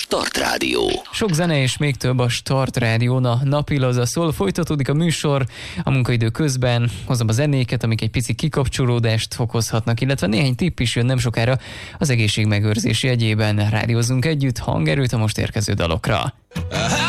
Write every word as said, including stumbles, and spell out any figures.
Start Rádió. Sok zene és még több a Start Rádión, a napi laza szól. Folytatódik a műsor a munkaidő közben, hozom a zenéket, amik egy pici kikapcsolódást okozhatnak, illetve néhány tipp is jön nem sokára az egészségmegőrzés jegyében. Rádiózzunk együtt hangerőt a most érkező dalokra.